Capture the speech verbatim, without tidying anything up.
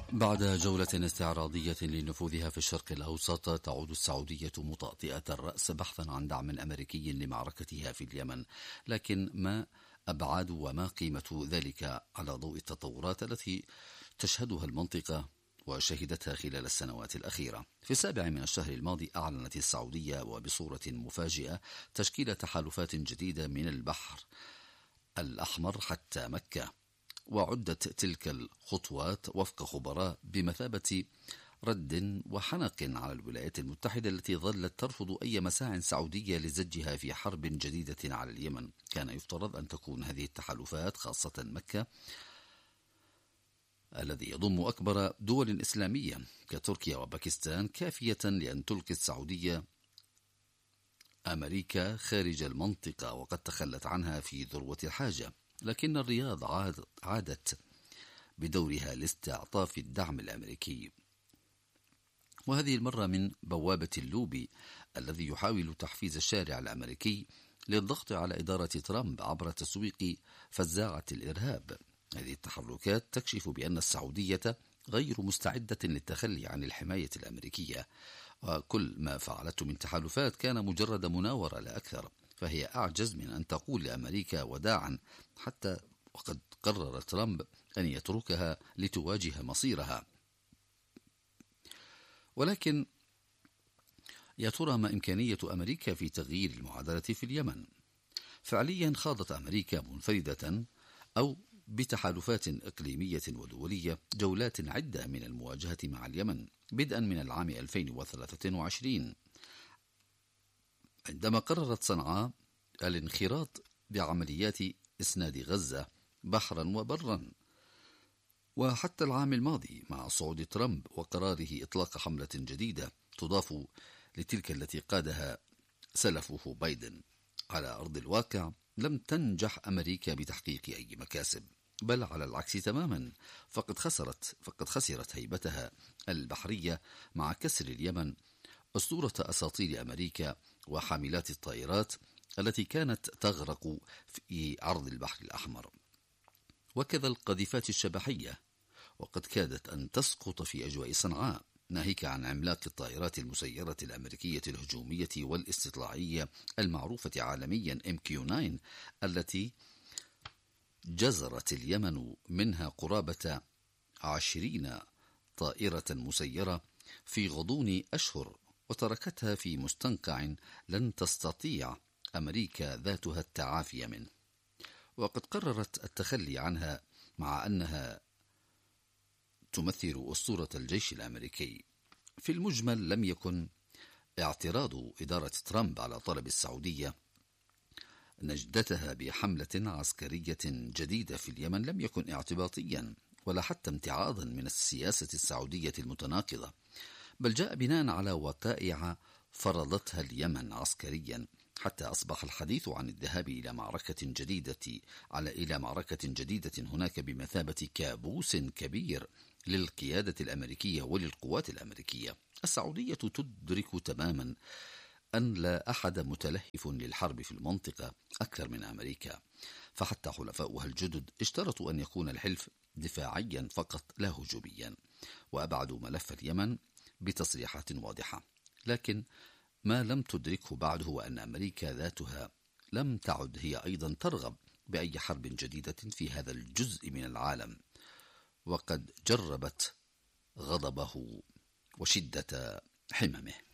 بعد جولة استعراضية لنفوذها في الشرق الأوسط، تعود السعودية مطأطئة الرأس بحثا عن دعم أمريكي لمعركتها في اليمن. لكن ما أبعاد وما قيمة ذلك على ضوء التطورات التي تشهدها المنطقة وشهدتها خلال السنوات الأخيرة؟ في السابع من الشهر الماضي أعلنت السعودية وبصورة مفاجئة تشكيل تحالفات جديدة من البحر الأحمر حتى مكة، وعدت تلك الخطوات وفق خبراء بمثابة رد وحنق على الولايات المتحدة التي ظلت ترفض أي مساع سعودية لزجها في حرب جديدة على اليمن. كان يفترض أن تكون هذه التحالفات، خاصة مكة الذي يضم أكبر دول إسلامية كتركيا وباكستان، كافية لأن تلقي السعودية أمريكا خارج المنطقة وقد تخلت عنها في ذروة الحاجة. لكن الرياض عادت بدورها لاستعطاف الدعم الأمريكي، وهذه المرة من بوابة اللوبي الذي يحاول تحفيز الشارع الأمريكي للضغط على إدارة ترامب عبر تسويق فزاعة الإرهاب. هذه التحركات تكشف بأن السعودية غير مستعدة للتخلي عن الحماية الأمريكية، وكل ما فعلته من تحالفات كان مجرد مناورة لا أكثر، فهي أعجز من أن تقول لأمريكا وداعا، حتى وقد قرر ترامب أن يتركها لتواجه مصيرها. ولكن يا ترى ما إمكانية أمريكا في تغيير المعادلة في اليمن؟ فعليا خاضت أمريكا منفردة أو بتحالفات إقليمية ودولية جولات عدة من المواجهة مع اليمن بدءا من العام ألفين وثلاثة وعشرين، عندما قررت صنعاء الانخراط بعمليات إسناد غزة بحرا وبرا، وحتى العام الماضي مع صعود ترامب وقراره إطلاق حملة جديدة تضاف لتلك التي قادها سلفه بايدن. على أرض الواقع لم تنجح أمريكا بتحقيق أي مكاسب، بل على العكس تماما، فقد خسرت فقد خسرت هيبتها البحرية مع كسر اليمن أسطورة أساطير أمريكا وحاملات الطائرات التي كانت تغرق في عرض البحر الأحمر، وكذا القذيفات الشبحية، وقد كادت أن تسقط في أجواء صنعاء، ناهيك عن عملاق الطائرات المسيرة الأمريكية الهجومية والاستطلاعية المعروفة عالميا إم كيو تسعة التي جزرت اليمن منها قرابة عشرين طائرة مسيرة في غضون أشهر، وتركتها في مستنقع لن تستطيع أمريكا ذاتها التعافي منه، وقد قررت التخلي عنها مع أنها تمثل أسطورة الجيش الأمريكي. في المجمل لم يكن اعتراض إدارة ترامب على طلب السعودية نجدتها بحملة عسكرية جديدة في اليمن لم يكن اعتباطيا ولا حتى امتعاضا من السياسة السعودية المتناقضة، بل جاء بناء على وقائع فرضتها اليمن عسكريا، حتى أصبح الحديث عن الذهاب إلى معركة جديدة على إلى معركة جديدة هناك بمثابة كابوس كبير للقيادة الأمريكية وللقوات الأمريكية. السعودية تدرك تماما أن لا أحد متلهف للحرب في المنطقة أكثر من أمريكا، فحتى حلفاؤها الجدد اشترطوا أن يكون الحلف دفاعيا فقط لا هجوميا، وأبعدوا ملف اليمن بتصريحات واضحة. لكن ما لم تدركه بعد هو أن أمريكا ذاتها لم تعد هي أيضا ترغب بأي حرب جديدة في هذا الجزء من العالم، وقد جربت غضبه وشدة حممه.